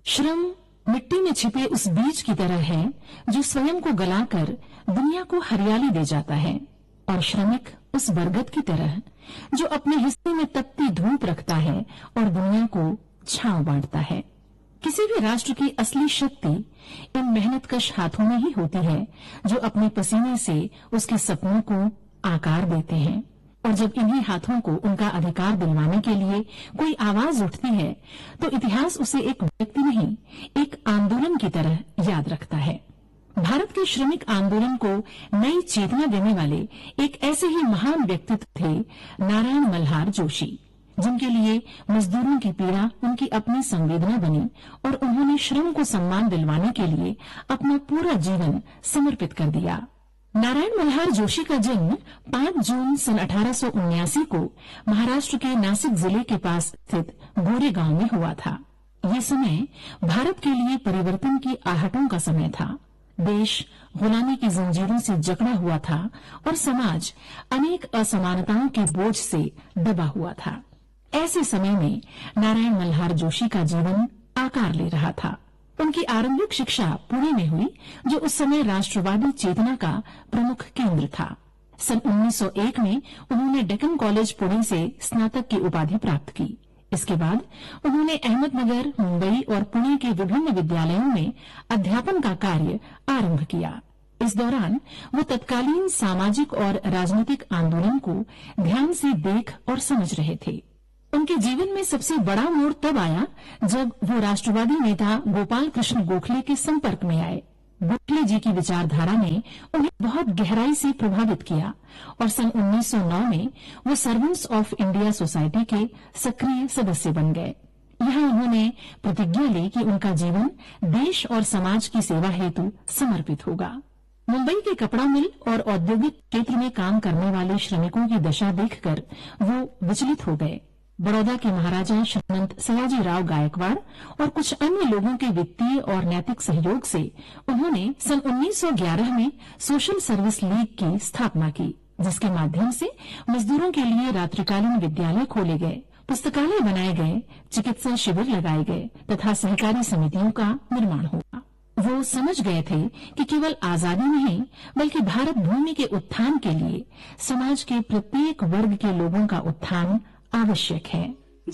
श्रम मिट्टी में छिपे उस बीज की तरह है जो स्वयं को गलाकर दुनिया को हरियाली दे जाता है, और श्रमिक उस बरगद की तरह जो अपने हिस्से में तपती धूप रखता है और दुनिया को छांव बांटता है। किसी भी राष्ट्र की असली शक्ति इन मेहनतकश हाथों में ही होती है जो अपने पसीने से उसके सपनों को आकार देते हैं। और जब इन्हीं हाथों को उनका अधिकार दिलवाने के लिए कोई आवाज उठती है तो इतिहास उसे एक व्यक्ति नहीं, एक आंदोलन की तरह याद रखता है। भारत के श्रमिक आंदोलन को नई चेतना देने वाले एक ऐसे ही महान व्यक्तित्व थे नारायण मल्हार जोशी, जिनके लिए मजदूरों की पीड़ा उनकी अपनी संवेदना बनी और उन्होंने श्रम को सम्मान दिलवाने के लिए अपना पूरा जीवन समर्पित कर दिया। नारायण मल्हार जोशी का जन्म 5 जून सन 1879 को महाराष्ट्र के नासिक जिले के पास स्थित गोरेगांव में हुआ था। ये समय भारत के लिए परिवर्तन की आहटों का समय था। देश गुलामी की जंजीरों से जकड़ा हुआ था और समाज अनेक असमानताओं के बोझ से दबा हुआ था। ऐसे समय में नारायण मल्हार जोशी का जीवन आकार ले रहा था। उनकी आरंभिक शिक्षा पुणे में हुई, जो उस समय राष्ट्रवादी चेतना का प्रमुख केंद्र था। सन 1901 में उन्होंने डेक्कन कॉलेज पुणे से स्नातक की उपाधि प्राप्त की। इसके बाद उन्होंने अहमदनगर, मुंबई और पुणे के विभिन्न विद्यालयों में अध्यापन का कार्य आरंभ किया। इस दौरान वो तत्कालीन सामाजिक और राजनीतिक आंदोलन को ध्यान से देख और समझ रहे थे। उनके जीवन में सबसे बड़ा मोड़ तब आया जब वो राष्ट्रवादी नेता गोपाल कृष्ण गोखले के संपर्क में आए। गोखले जी की विचारधारा ने उन्हें बहुत गहराई से प्रभावित किया और सन 1909 में वो सर्वेंट्स ऑफ इंडिया सोसाइटी के सक्रिय सदस्य बन गए। यहाँ उन्होंने प्रतिज्ञा ली कि उनका जीवन देश और समाज की सेवा हेतु समर्पित होगा। मुंबई के कपड़ा मिल और औद्योगिक क्षेत्र में काम करने वाले श्रमिकों की दशा देखकर वो विचलित हो गए। बड़ौदा के महाराजा श्रीमंत सयाजीराव गायकवाड़ और कुछ अन्य लोगों के वित्तीय और नैतिक सहयोग से उन्होंने सन 1911 में सोशल सर्विस लीग की स्थापना की, जिसके माध्यम से मजदूरों के लिए रात्रिकालीन विद्यालय खोले गए, पुस्तकालय बनाए गए, चिकित्सा शिविर लगाए गए तथा सहकारी समितियों का निर्माण हुआ। वो समझ गए थे कि केवल आजादी नहीं बल्कि भारत भूमि के उत्थान के लिए समाज के प्रत्येक वर्ग के लोगों का उत्थान आवश्यक है।